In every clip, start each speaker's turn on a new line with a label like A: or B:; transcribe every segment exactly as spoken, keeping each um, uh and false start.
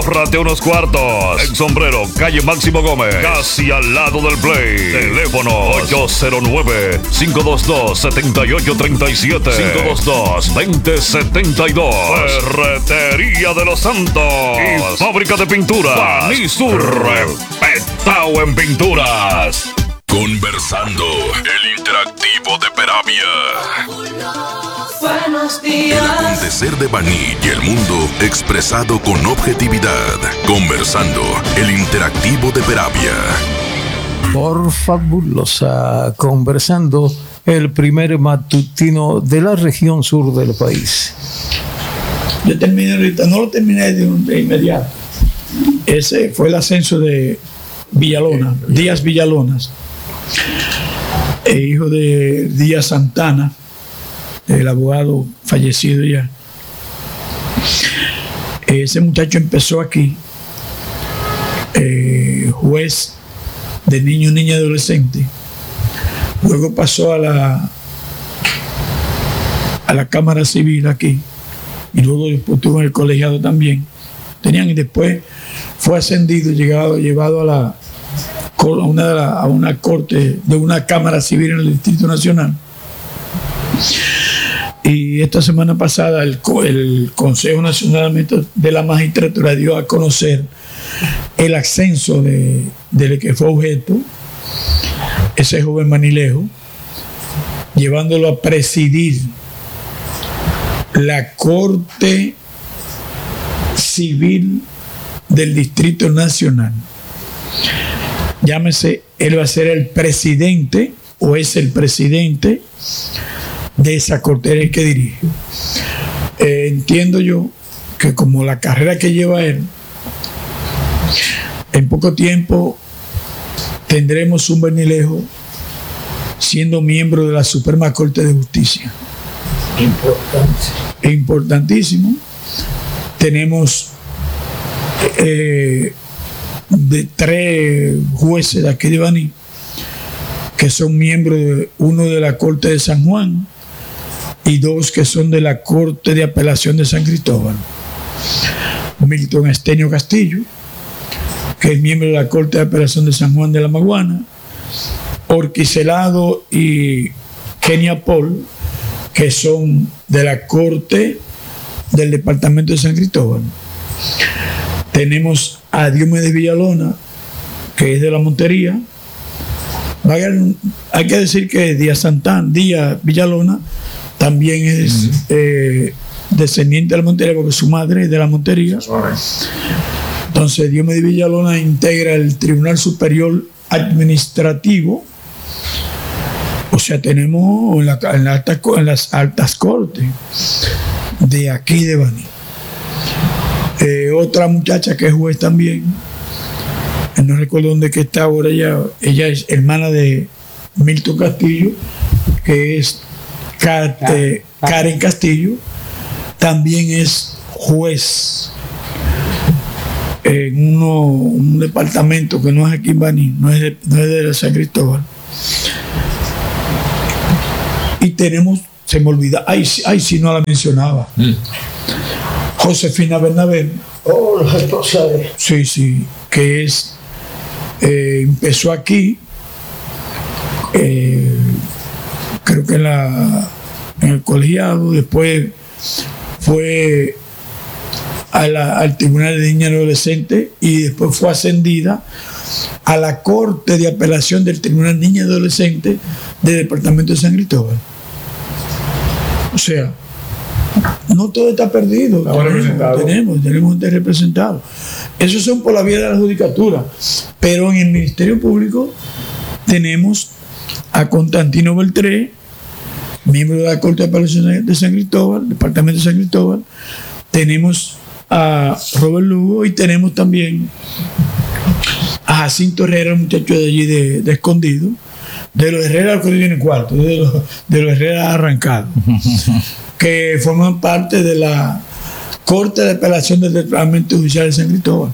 A: Ahórrate unos cuartos. En Sombrero, calle Máximo Gómez, casi al lado del Play. Teléfono ocho cero nueve, cinco dos dos, siete ocho tres siete, cinco dos dos, dos cero siete dos. Ferretería de los Santos y fábrica de pinturas Banisur, respetado en pinturas.
B: Conversando, el interactivo de Peravia.
C: Buenos días.
B: El acontecer de Baní y el mundo expresado con objetividad. Conversando, el interactivo de Peravia.
D: Por fabulosa, conversando, el primer matutino de la región sur del país.
E: Yo terminé ahorita, no lo terminé de, de inmediato. Ese fue el ascenso de Villalona, Díaz Villalonas, el hijo de Díaz Santana, el abogado fallecido ya. Ese muchacho empezó aquí, eh, juez de niño, niña y adolescente. Luego pasó a la a la Cámara Civil aquí y luego después estuvo en el colegiado también. Tenían y después fue ascendido, llegado, llevado a la a una, de la, a una corte de una Cámara Civil en el Distrito Nacional. Y esta semana pasada el, el Consejo Nacional de la Magistratura dio a conocer el ascenso de, del que fue objeto, ese joven Manilejo, llevándolo a presidir la Corte Civil del Distrito Nacional. Llámese, él va a ser el presidente o es el presidente de esa corte, el que dirige. Eh, entiendo yo que como la carrera que lleva él, en poco tiempo tendremos un Manilejo siendo miembro de la Suprema Corte de Justicia.
D: Importante.
E: Es importantísimo. Tenemos eh, de tres jueces de aquí de Baní que son miembros, de, uno de la Corte de San Juan y dos que son de la Corte de Apelación de San Cristóbal. Milton Estenio Castillo, que es miembro de la Corte de Apelación de San Juan de la Maguana, Orquicelado y Kenia Paul, que son de la Corte del Departamento de San Cristóbal. Tenemos a Diomedes Villalona, que es de la Montería. Hay que decir que Díaz Santana, Díaz Villalona, también es uh-huh. eh, descendiente de la Montería, porque su madre es de la Montería. Entonces, Diomedes Villalona integra el Tribunal Superior Administrativo. O sea, tenemos en, la, en, la alta, en las altas cortes de aquí de Baní. Eh, otra muchacha que es juez también, no recuerdo dónde que está ahora, ella, ella es hermana de Milton Castillo, que es Car, eh, Karen Castillo, también es juez en uno, un departamento que no es aquí en Baní, no es de, no es de San Cristóbal. Y tenemos, se me olvida, ay, ay si no la mencionaba, mm. Josefina Bernabé.
D: Oh, la esposa de...
E: Sí, sí, que es, eh, empezó aquí, eh, creo que en, la, en el colegiado, después fue a la, al Tribunal de Niñas y Adolescentes y después fue ascendida a la Corte de Apelación del Tribunal de Niñas y Adolescentes del Departamento de San Cristóbal. O sea, no todo está perdido. Tenemos, tenemos, tenemos gente representado. Esos son por la vía de la judicatura. Pero en el Ministerio Público tenemos a Constantino Beltré, miembro de la Corte de Apelación de San Cristóbal, Departamento de San Cristóbal. Tenemos a Robert Lugo y tenemos también a Jacinto Herrera, muchacho de allí de, de Escondido. De los Herrera que viene cuarto, de los, de los Herrera arrancados, que forman parte de la Corte de Apelación del Departamento Judicial de San Cristóbal.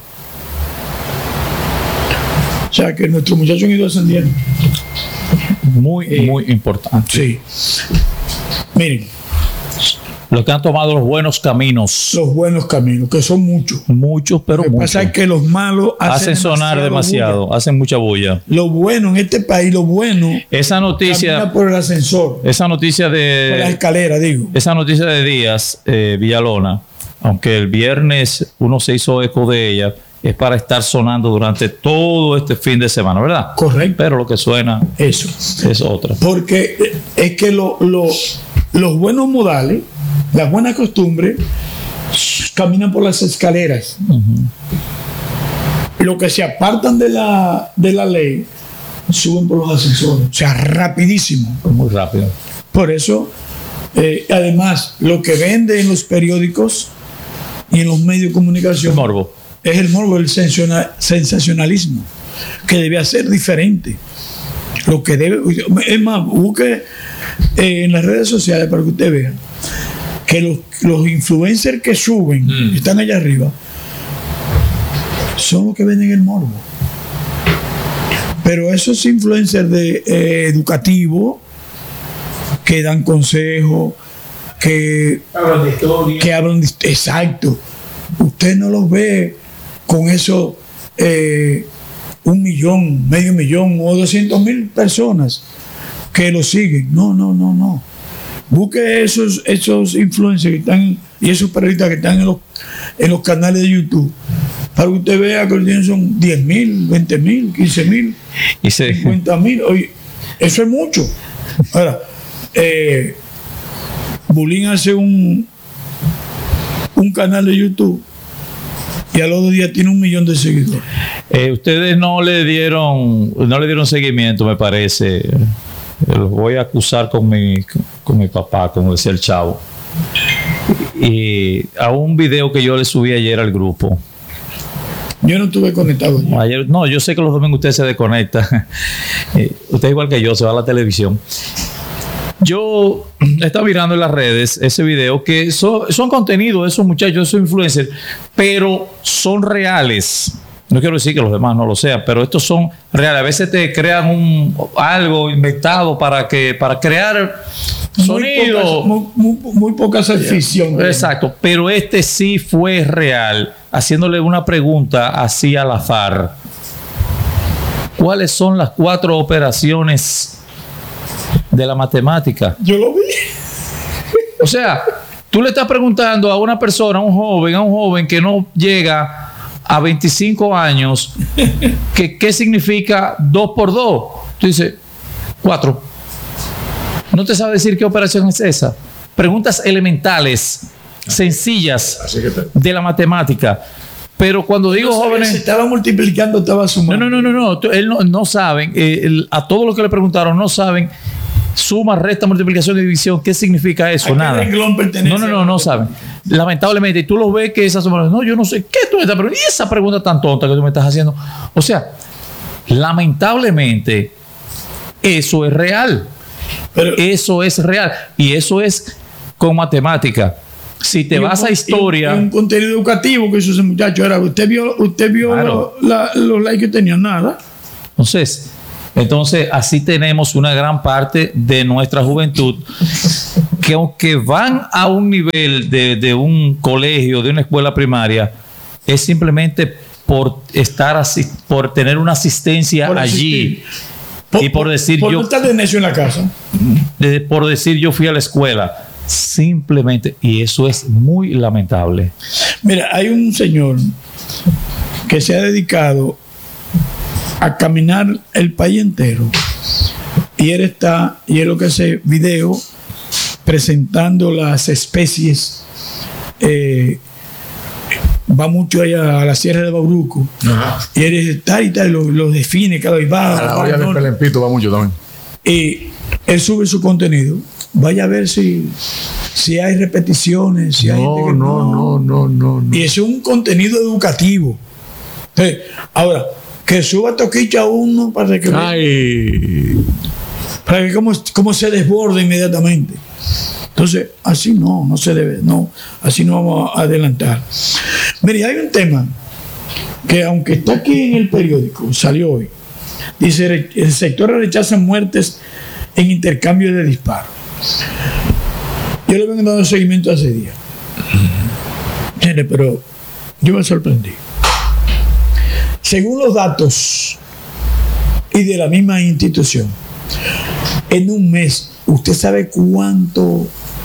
E: O sea que nuestros muchachos han ido ascendiendo.
F: Muy, eh, muy importante.
E: Sí. Miren,
F: Los que han tomado los buenos caminos.
E: Los buenos caminos, que son muchos.
F: Muchos, pero
E: Lo que
F: muchos.
E: pasa es que los malos hacen,
F: Hacen sonar demasiado,
E: bulla.
F: hacen mucha bulla.
E: Lo bueno en este país, lo bueno,
F: Esa noticia,
E: camina por el ascensor,
F: esa noticia
E: por la
F: de,
E: escalera, digo.
F: esa noticia de Díaz eh, Villalona, aunque el viernes uno se hizo eco de ella, es para estar sonando durante todo este fin de semana, ¿verdad?
E: Correcto.
F: Pero lo que suena
E: Eso.
F: es otra.
E: Porque es que lo, lo, los buenos modales, las buenas costumbres, caminan por las escaleras.
F: Uh-huh.
E: Los que se apartan de la, de la ley suben por los ascensores. O sea, rapidísimo.
F: Muy rápido.
E: Por eso, eh, además, lo que vende en los periódicos y en los medios de comunicación
F: Morbo.
E: es el morbo, el sensationa- sensacionalismo, que debe ser diferente. Lo que debe, es más, busque eh, en las redes sociales para que usted vea que los, los influencers que suben,
F: Mm.
E: que están allá arriba, son los que venden el morbo. Pero esos influencers de, eh, educativos que dan consejos, que
G: Hablan de historia.
E: que hablan de, exacto, usted no los ve con eso eh, un millón, medio millón o doscientos mil personas que lo siguen. No, no, no, no. Busque esos, esos influencers que están y esos periodistas que están en los, en los canales de YouTube para que usted vea que lo tienen son diez mil, veinte mil, quince mil,
F: Y se,
E: cincuenta mil. Oye, eso es mucho. Ahora, eh, Bulín hace un, un canal de YouTube y a los dos días tiene un millón de seguidores.
F: eh, ustedes no le dieron, no le dieron seguimiento, me parece. Los voy a acusar con mi, con mi papá, como decía el chavo. Y a un video que yo le subí ayer al grupo.
E: Yo no estuve conectado. Ya.
F: Ayer, no, yo sé que los domingos usted se desconecta. Eh, usted igual que yo, se va a la televisión. Yo estaba mirando en las redes ese video que son, son contenidos de esos muchachos, esos influencers, pero son reales. No quiero decir que los demás no lo sean, pero estos son reales. A veces te crean un algo inventado para que para crear sonido.
E: Muy, poca, muy, muy, muy poca ficción.
F: Exacto, pero este sí fue real, haciéndole una pregunta así al azar. ¿Cuáles son las cuatro operaciones de la matemática?
E: Yo lo vi.
F: O sea, tú le estás preguntando a una persona, a un joven, a un joven que no llega a veinticinco años, que qué significa dos por dos. Tú dices, cuatro. No te sabe decir qué operación es esa. Preguntas elementales, sencillas de la matemática. Pero cuando digo
E: No sabía
F: jóvenes...
E: si estaba multiplicando, estaba
F: No,
E: sumando.
F: no, no, no, no. Tú- Él no, no saben, eh, el- a todos los que le preguntaron, no saben suma, resta, multiplicación y división, ¿qué significa eso?
E: ¿A qué
F: Nada.
E: renglón pertenece?
F: No, no, no, no saben. Lamentablemente, y tú los ves que esa suma, no, yo no sé, ¿qué tú me estás preguntando? Y esa pregunta tan tonta que tú me estás haciendo. O sea, lamentablemente, eso es real.
E: Pero,
F: Eso es real. Y eso es con matemática. Si te
E: y un
F: vas a
E: con-
F: historia...
E: y Un, contenido educativo que hizo ese muchacho. Ahora, usted vio, usted vio
F: Claro.
E: lo- la- los likes que tenía, nada.
F: Entonces, entonces, así tenemos una gran parte de nuestra juventud que aunque van a un nivel de, de un colegio, de una escuela primaria, es simplemente por estar así, por tener una asistencia
E: Por
F: allí.
E: asistir.
F: Y por decir
E: por
F: yo-
E: no estar de necio en la casa.
F: de- por decir yo fui a la escuela. Simplemente, y eso es muy lamentable.
E: Mira, hay un señor que se ha dedicado a caminar el país entero y él está, y es lo que hace video presentando las especies. eh, va mucho allá a la Sierra de Bauruco y él está y tal, lo, lo define cada vez va,
G: A la
E: va
G: olla
E: al
G: de
E: norte.
G: Pelempito va mucho también.
E: Y él sube su contenido. Vaya a ver si, si hay repeticiones, si hay gente
G: No,
E: que
G: no, no, no, no, no.
E: y es un contenido educativo. Sí. Ahora, que suba toquicha uno para que,
G: Ay,
E: para que como, como se desborde inmediatamente. Entonces, así no, no se debe, no, así no vamos a adelantar. Mire, hay un tema que aunque está aquí en el periódico, salió hoy, dice, el sector rechaza muertes en intercambio de disparos. Yo le vengo dando seguimiento hace días. Pero yo me sorprendí. Según los datos y de la misma institución, en un mes, ¿usted sabe cuánto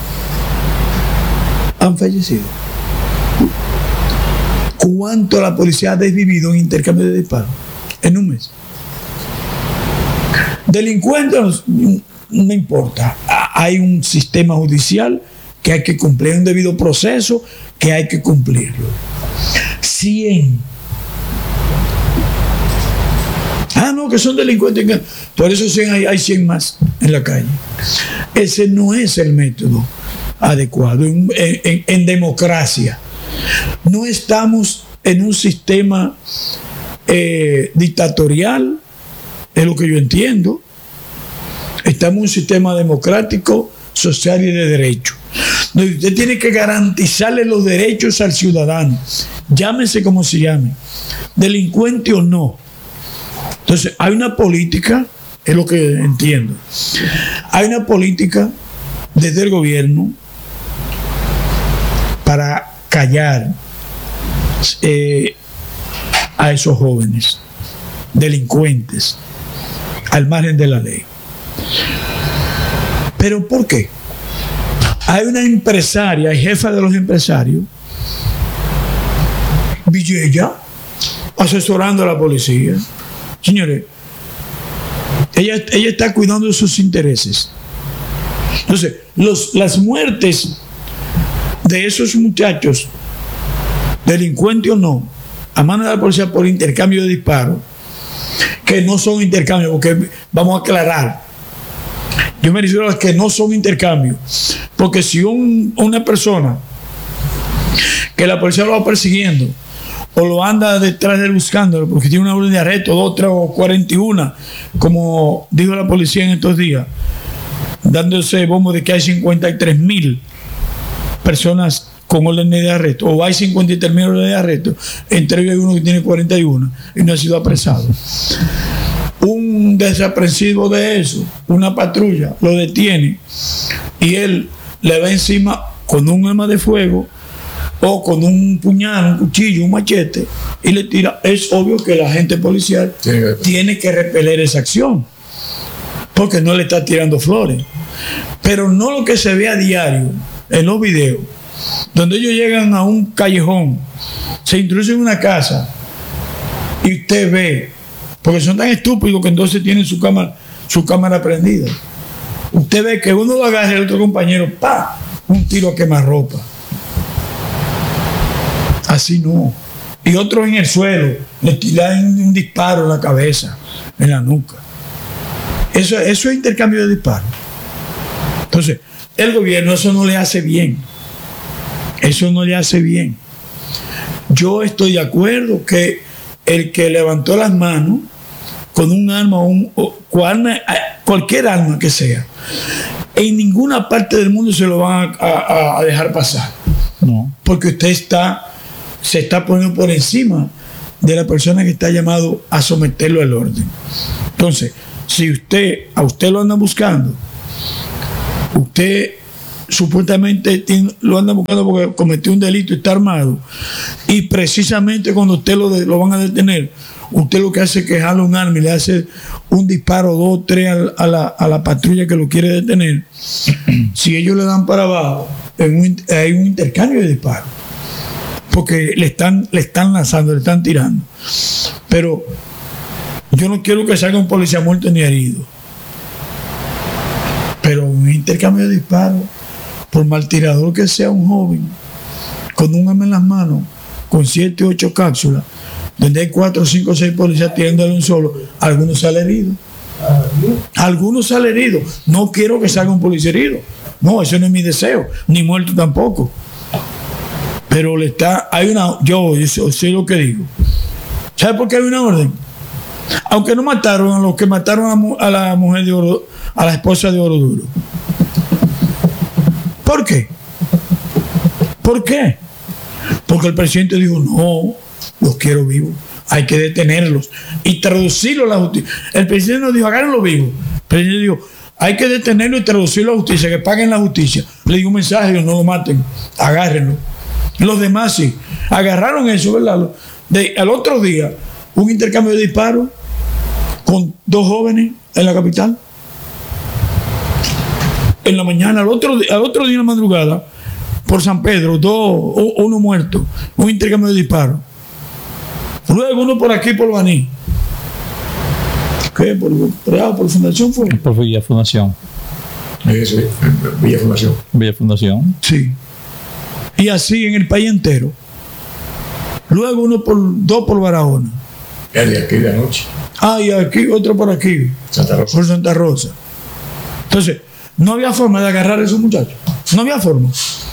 E: han fallecido? ¿Cuánto la policía ha desvivido en intercambio de disparos? En un mes. Delincuentes, no importa. Hay un sistema judicial que hay que cumplir, un debido proceso que hay que cumplirlo. cien. Ah, no, que son delincuentes. Por eso cien hay, hay cien más en la calle. Ese no es el método adecuado en, en, en democracia. No estamos en un sistema eh, dictatorial, es lo que yo entiendo. Estamos en un sistema democrático, social y de derecho. Donde usted tiene que garantizarle los derechos al ciudadano, llámese como se llame, delincuente o no. Entonces, hay una política, es lo que entiendo, hay una política desde el gobierno para callar eh, a esos jóvenes delincuentes al margen de la ley. ¿Pero por qué? Hay una empresaria, jefa de los empresarios, Villella, asesorando a la policía. Señores, ella, ella está cuidando de sus intereses. Entonces, los, las muertes de esos muchachos, delincuentes o no, a mano de la policía por intercambio de disparos, que no son intercambios, porque vamos a aclarar, yo me refiero a las que no son intercambios, porque si un, una persona que la policía lo va persiguiendo o lo anda detrás de él buscándolo porque tiene una orden de arresto, dos, tres o cuarenta y uno, como dijo la policía en estos días, dándose bombo de que hay cincuenta y tres mil personas con órdenes de arresto, o hay cincuenta y tres mil órdenes de arresto, entre ellos hay uno que tiene cuarenta y uno y no ha sido apresado. Un desaprensivo de eso, una patrulla lo detiene y él le va encima con un arma de fuego o con un puñal, un cuchillo, un machete y le tira. Es obvio que el agente policial tiene que, tiene que repeler esa acción porque no le está tirando flores, pero no lo que se ve a diario en los videos donde ellos llegan a un callejón, se introducen en una casa y usted ve, porque son tan estúpidos que entonces tienen su cámara, su cámara prendida. Usted ve que uno lo agarra y el otro compañero, ¡pa!, un tiro a quemarropa. Así no. Y otros en el suelo, le tiran un disparo en la cabeza, en la nuca. Eso, eso es intercambio de disparos. Entonces, el gobierno eso no le hace bien. Eso no le hace bien. Yo estoy de acuerdo que el que levantó las manos con un arma o, un, o cualquier arma que sea, en ninguna parte del mundo se lo van a, a, a dejar pasar. No. Porque usted está, se está poniendo por encima de la persona que está llamado a someterlo al orden. Entonces, si usted, a usted lo andan buscando, usted supuestamente tiene, lo andan buscando porque cometió un delito y está armado, y precisamente cuando usted lo, de, lo van a detener, usted lo que hace es que jala un arma y le hace un disparo, dos, tres a, a, la, a la patrulla que lo quiere detener. Si ellos le dan para abajo, en un, hay un intercambio de disparos, porque le están, le están lanzando, le están tirando. Pero yo no quiero que salga un policía muerto ni herido, pero un intercambio de disparos, por mal tirador que sea un joven, con un arma en las manos, con siete, ocho cápsulas, donde hay cuatro, cinco, seis policías tirándole un solo, algunos salen heridos. Algunos salen heridos. No quiero que salga un policía herido. No, eso no es mi deseo, ni muerto tampoco. Pero le está, hay una, yo, yo sé lo que digo. ¿Sabe por qué hay una orden? Aunque no mataron a los que mataron a la mujer de Oro, a la esposa de Oroduro. ¿Por qué? ¿Por qué? Porque el presidente dijo, no, los quiero vivos, hay que detenerlos y traducirlo a la justicia. El presidente no dijo, agárrenlo vivos. El presidente dijo, hay que detenerlo y traducirlo a justicia, que paguen la justicia. Le di un mensaje, no lo maten, agárrenlo. Los demás sí, agarraron eso, ¿verdad? De, al otro día, un intercambio de disparos con dos jóvenes en la capital. En la mañana, al otro, al otro día en la madrugada, por San Pedro, dos, uno muerto, un intercambio de disparos. Luego uno por aquí, por Baní. ¿Qué? ¿Por, por, por Fundación fue?
F: Por Villa Fundación.
G: Sí, sí, Villa Fundación.
F: Villa Fundación.
E: Sí. Y así en el país entero. Luego uno por dos por Barahona.
G: El de aquí de anoche.
E: Ah, y aquí, otro por aquí.
G: Santa Rosa.
E: Por Santa Rosa. Entonces, no había forma de agarrar a esos muchachos. No había forma.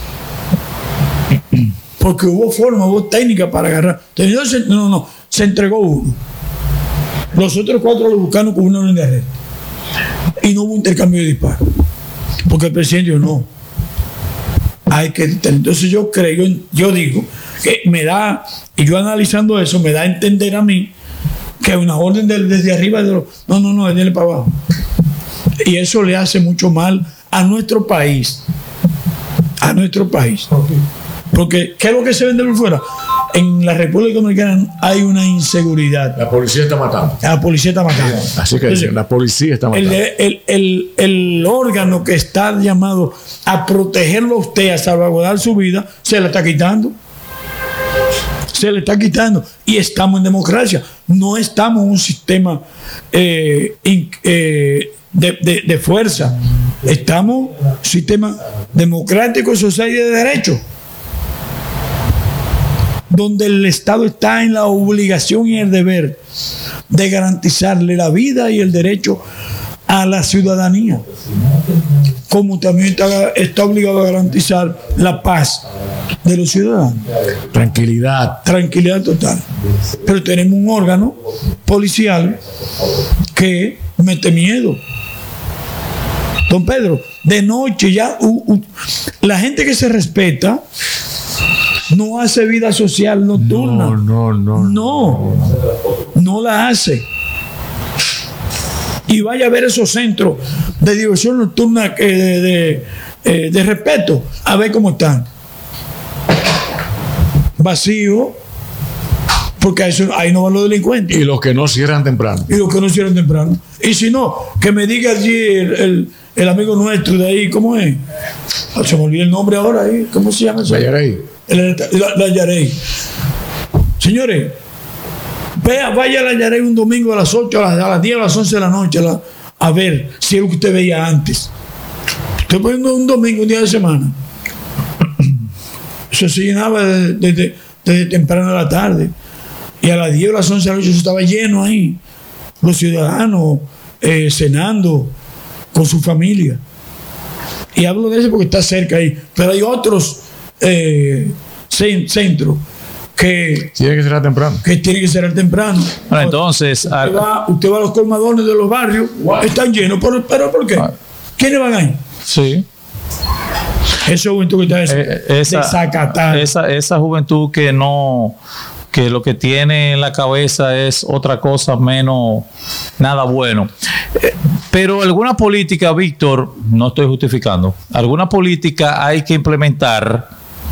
E: Porque hubo forma, hubo técnica para agarrar. Entonces, no, no, se entregó uno. Los otros cuatro lo buscaron con una orden de arresto. Y no hubo intercambio de disparos. Porque el presidente dijo, no. Hay que. Entonces yo creo, yo, yo digo, que me da, y yo analizando eso, me da a entender a mí que una orden de, desde arriba, de los, no, no, no, es de para abajo. Y eso le hace mucho mal a nuestro país. A nuestro país. Porque, ¿qué es lo que se vende por fuera? En la República Dominicana hay una inseguridad.
G: La policía está matando.
E: La policía está matando.
G: Así que
E: Entonces,
G: la policía está matando.
E: El, el, el, el órgano que está llamado a protegerlo a usted, a salvaguardar su vida, se le está quitando. Se le está quitando. Y estamos en democracia. No estamos en un sistema eh, in, eh, de, de, de fuerza. Estamos en un sistema democrático, social y de derecho, donde el Estado está en la obligación y el deber de garantizarle la vida y el derecho a la ciudadanía, como también está, está obligado a garantizar la paz de los ciudadanos.
G: Tranquilidad.
E: Tranquilidad total. Pero tenemos un órgano policial que mete miedo. Don Pedro, de noche ya uh, uh, la gente que se respeta no hace vida social nocturna.
G: No, no, no.
E: No, no la hace. Y vaya a ver esos centros de diversión nocturna que de, de, de, de respeto, a ver cómo están. Vacío, porque eso, ahí no van los delincuentes.
G: Y los que no cierran temprano.
E: Y los que no cierran temprano. Y si no, que me diga allí el, el, el amigo nuestro de ahí, ¿cómo es? Oh, se me olvidó el nombre ahora ahí. ¿Cómo se llama eso?
G: Vallarey.
E: La, la Yarey. Señores, vea, vaya a la Yarey un domingo a las ocho, a las, a las diez, a las once de la noche a, la, a ver si es lo que usted veía antes. Estoy poniendo un domingo, un día de semana. Eso se llenaba desde, desde, desde temprano a la tarde. Y a las diez o las once de la noche eso estaba lleno ahí. Los ciudadanos eh, cenando con su familia. Y hablo de eso porque está cerca ahí. Pero hay otros Eh, centro que
G: tiene que ser temprano,
E: que tiene que ser temprano.
F: Bueno, entonces
E: usted, al... va, usted va a los colmadones de los barrios, wow, están llenos, pero, pero ¿por qué? Ah. ¿Quiénes van ahí?
F: Sí,
E: esa juventud que está des
F: eh, esa,
E: desacatada,
F: esa, esa juventud que no, que lo que tiene en la cabeza es otra cosa menos nada bueno. Eh, pero alguna política, Víctor, no estoy justificando, alguna política hay que implementar